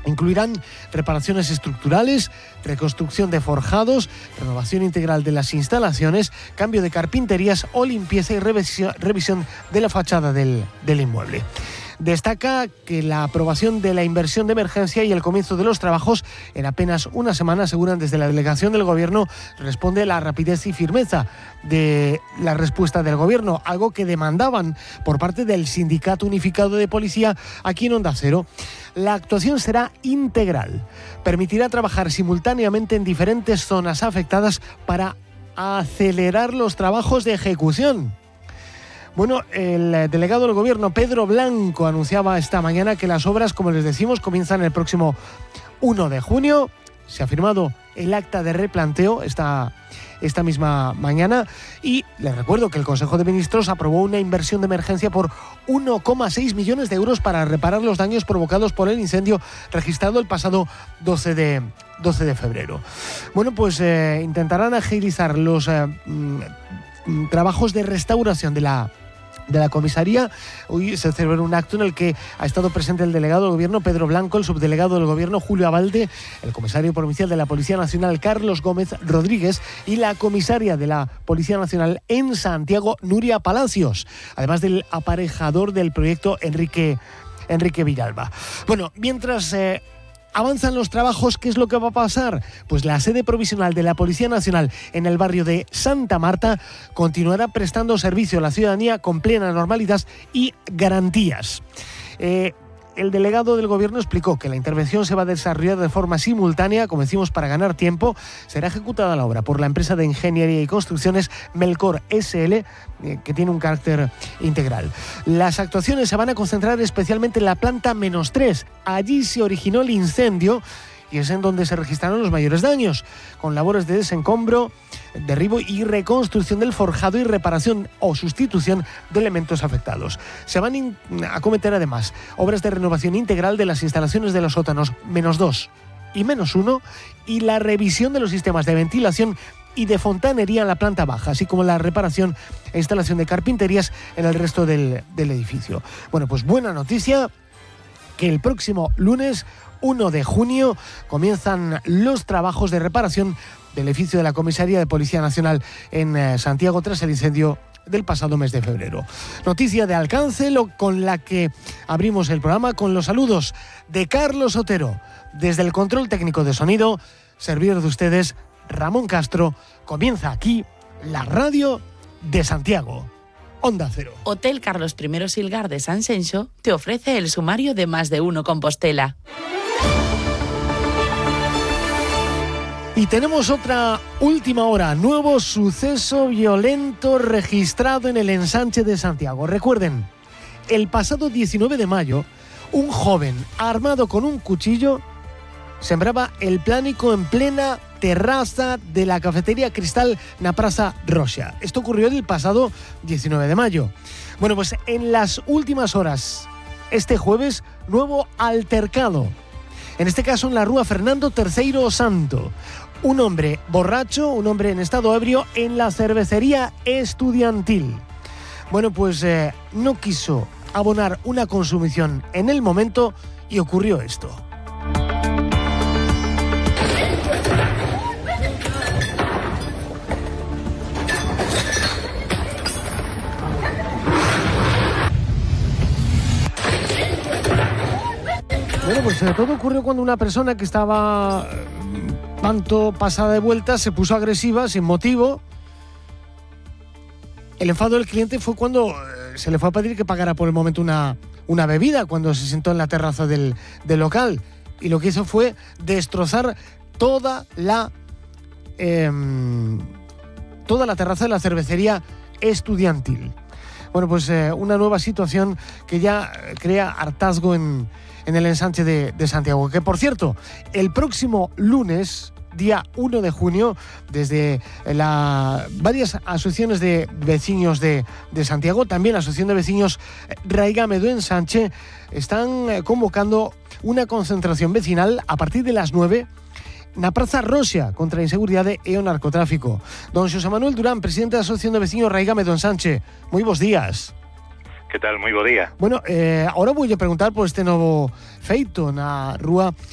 Incluirán reparaciones estructurales, reconstrucción de forjados, renovación integral de las instalaciones, cambio de carpinterías o limpieza y revisión de la fachada del inmueble. Destaca que la aprobación de la inversión de emergencia y el comienzo de los trabajos en apenas una semana, aseguran desde la delegación del Gobierno, responde a la rapidez y firmeza de la respuesta del Gobierno, algo que demandaban por parte del Sindicato Unificado de Policía aquí en Onda Cero. La actuación será integral, permitirá trabajar simultáneamente en diferentes zonas afectadas para acelerar los trabajos de ejecución. Bueno, el delegado del Gobierno, Pedro Blanco, anunciaba esta mañana que las obras, como les decimos, comienzan el próximo 1 de junio. Se ha firmado el acta de replanteo esta misma mañana y les recuerdo que el Consejo de Ministros aprobó una inversión de emergencia por 1,6 millones de euros para reparar los daños provocados por el incendio registrado el pasado 12 de febrero. Bueno, pues intentarán agilizar los trabajos de restauración de la comisaría. Hoy se celebró un acto en el que ha estado presente el delegado del Gobierno, Pedro Blanco, el subdelegado del Gobierno, Julio Abalde, el comisario provincial de la Policía Nacional, Carlos Gómez Rodríguez, y la comisaria de la Policía Nacional en Santiago, Nuria Palacios, además del aparejador del proyecto, Enrique Villalba. Bueno, mientras avanzan los trabajos, ¿qué es lo que va a pasar? Pues la sede provisional de la Policía Nacional en el barrio de Santa Marta continuará prestando servicio a la ciudadanía con plena normalidad y garantías. El delegado del Gobierno explicó que la intervención se va a desarrollar de forma simultánea, como decimos, para ganar tiempo. Será ejecutada la obra por la empresa de ingeniería y construcciones Melcor SL, que tiene un carácter integral. Las actuaciones se van a concentrar especialmente en la planta -3. Allí se originó el incendio y es en donde se registraron los mayores daños, con labores de desencombro, derribo y reconstrucción del forjado y reparación o sustitución de elementos afectados. Se van a acometer además obras de renovación integral de las instalaciones de los sótanos -2 y -1 y la revisión de los sistemas de ventilación y de fontanería en la planta baja, así como la reparación e instalación de carpinterías en el resto del edificio. Bueno, pues buena noticia, que el próximo lunes 1 de junio comienzan los trabajos de reparación del edificio de la Comisaría de Policía Nacional en Santiago tras el incendio del pasado mes de febrero. Noticia de alcance con la que abrimos el programa, con los saludos de Carlos Otero. Desde el control técnico de sonido, servidor de ustedes, Ramón Castro. Comienza aquí la radio de Santiago. Onda Cero. Hotel Carlos I Silgar de San Xenxo te ofrece el sumario de Más de Uno Compostela. Y tenemos otra última hora, nuevo suceso violento registrado en el ensanche de Santiago. Recuerden, el pasado 19 de mayo, un joven armado con un cuchillo sembraba el pánico en plena terraza de la cafetería Cristal na Praza Roxa. Esto ocurrió el pasado 19 de mayo. Bueno, pues en las últimas horas, este jueves, nuevo altercado. En este caso en la rúa Fernando III Santo. Un hombre borracho, un hombre en estado ebrio en la cervecería estudiantil. Bueno, pues no quiso abonar una consumición en el momento y ocurrió esto. Bueno, pues todo ocurrió cuando una persona que estaba tanto pasada de vuelta se puso agresiva sin motivo. El enfado del cliente fue cuando se le fue a pedir que pagara por el momento una bebida, cuando se sentó en la terraza del local. Y lo que hizo fue destrozar toda la terraza de la cervecería estudiantil. Bueno, pues una nueva situación que ya crea hartazgo en el ensanche de Santiago. Que, por cierto, el próximo lunes, día 1 de junio, desde varias asociaciones de vecinos de Santiago, también la Asociación de Vecinos Raigame do Ensanche, están convocando una concentración vecinal a partir de las 9 na Praza Roxa contra a inseguridade e o narcotráfico. Don Xosé Manuel Durán, presidente da Asociación de Vecinos Raigame do Ensanche. Moi bons días. Que tal? Moi bo día. Bueno, ahora voulle preguntar por este novo feito na rúa